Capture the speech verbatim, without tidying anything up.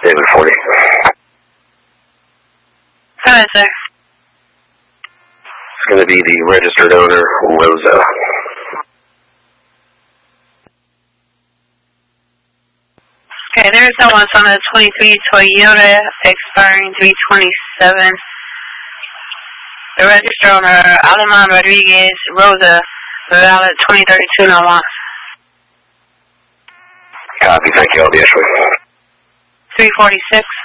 David forty. Go ahead, sir. It's going to be the registered owner, Rosa. Okay, there's no one on the twenty-three Toyota expiring three twenty-seven. The registered owner, Aleman Rodriguez Rosa, valid twenty thirty-two, no loss. Copy, thank you, I'll be issuing. three forty-six.